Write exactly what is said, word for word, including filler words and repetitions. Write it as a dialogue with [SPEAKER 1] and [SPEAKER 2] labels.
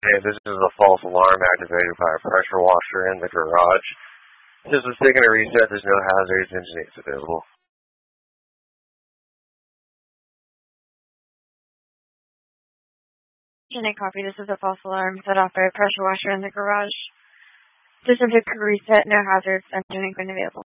[SPEAKER 1] Hey, this is a false alarm activated by a pressure washer in the garage. This is taking a reset. There's no hazards. Engine eight's available.
[SPEAKER 2] Engine eight copy. This is a false alarm set off by a pressure washer in the garage. System took a reset. No hazards. Engine eight available.